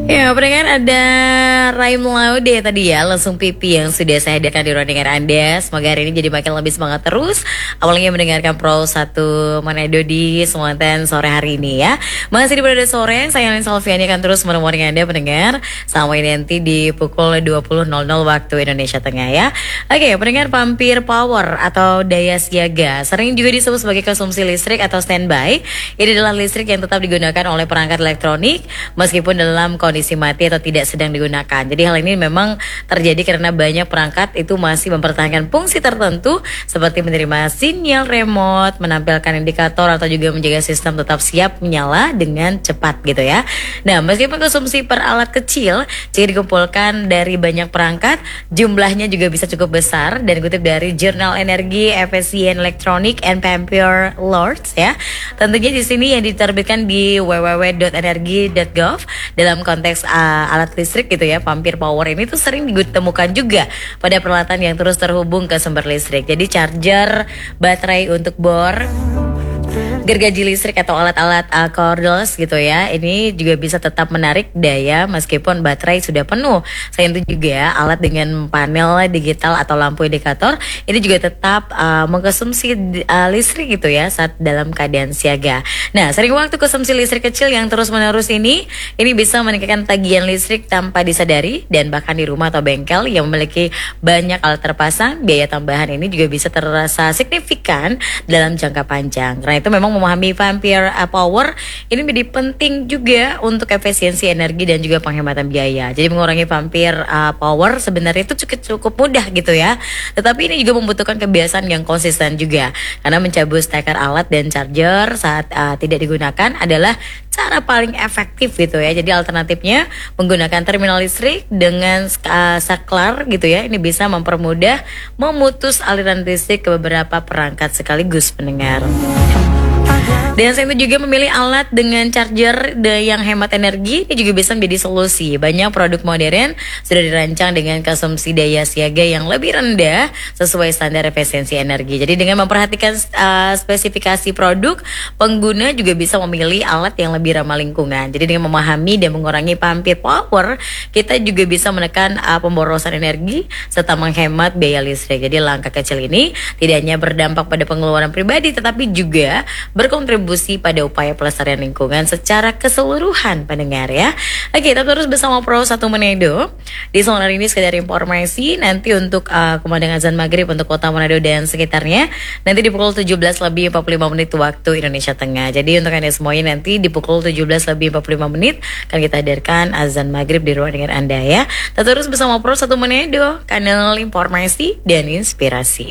Ya, pendengar ada Raim Laude tadi ya, langsung pipi yang sudah saya hadirkan di ruang dengar Anda. Semoga hari ini jadi makin lebih semangat terus. Awalnya mendengarkan Pro 1 Manado di Semonten sore hari ini ya. Masih di Pada Sore, saya Lin Salviani akan terus menemani Anda pendengar sampai nanti di pukul 20.00 waktu Indonesia Tengah ya. Oke, pendengar, Vampir Power atau daya siaga sering juga disebut sebagai konsumsi listrik atau standby. Ini adalah listrik yang tetap digunakan oleh perangkat elektronik meskipun dalam kondisi mati atau tidak sedang digunakan. Jadi hal ini memang terjadi karena banyak perangkat itu masih mempertahankan fungsi tertentu seperti menerima sinyal remote, menampilkan indikator atau juga menjaga sistem tetap siap menyala dengan cepat gitu ya. Nah, meskipun konsumsi per alat kecil jika dikumpulkan dari banyak perangkat, jumlahnya juga bisa cukup besar. Dan kutip dari Jurnal Energi Efisien Elektronik and Vampire Lords ya. Tentunya di sini yang diterbitkan di www.energi.gov dalam konteks alat listrik gitu ya, Vampir Power ini tuh sering ditemukan juga pada peralatan yang terus terhubung ke sumber listrik. Jadi charger, baterai untuk bor, gergaji listrik atau alat-alat cordless gitu ya, ini juga bisa tetap menarik daya meskipun baterai sudah penuh. Selain itu juga alat dengan panel digital atau lampu indikator ini juga tetap mengkonsumsi listrik gitu ya saat dalam keadaan siaga. Nah, sering waktu konsumsi listrik kecil yang terus menerus ini bisa meningkatkan tagihan listrik tanpa disadari, dan bahkan di rumah atau bengkel yang memiliki banyak alat terpasang, biaya tambahan ini juga bisa terasa signifikan dalam jangka panjang. Karena itu memang memahami Vampir Power ini menjadi penting juga untuk efisiensi energi dan juga penghematan biaya. Jadi mengurangi Vampir Power sebenarnya itu cukup mudah gitu ya. Tetapi ini juga membutuhkan kebiasaan yang konsisten juga. Karena mencabut steker alat dan charger saat tidak digunakan adalah cara paling efektif gitu ya. Jadi alternatifnya menggunakan terminal listrik dengan saklar gitu ya. Ini bisa mempermudah memutus aliran listrik ke beberapa perangkat sekaligus pendengar. Dan saya juga memilih alat dengan charger yang hemat energi. Ini juga bisa menjadi solusi. Banyak produk modern sudah dirancang dengan konsumsi daya siaga yang lebih rendah sesuai standar efisiensi energi. Jadi dengan memperhatikan spesifikasi produk, pengguna juga bisa memilih alat yang lebih ramah lingkungan. Jadi dengan memahami dan mengurangi Vampir Power, kita juga bisa menekan pemborosan energi serta menghemat biaya listrik. Jadi langkah kecil ini tidak hanya berdampak pada pengeluaran pribadi, tetapi juga berkontribusi pada upaya pelestarian lingkungan secara keseluruhan pendengar ya. Oke, tetap terus bersama Pro 1 Manado. Di sore hari ini sekedar informasi, nanti untuk kumandang azan maghrib untuk kota Manado dan sekitarnya nanti di pukul 17:45 waktu Indonesia Tengah. Jadi untuk Anda semuanya nanti di pukul 17:45 akan kita hadirkan azan maghrib di ruang dengar Anda ya. Tetap terus bersama Pro 1 Manado, kanal informasi dan inspirasi.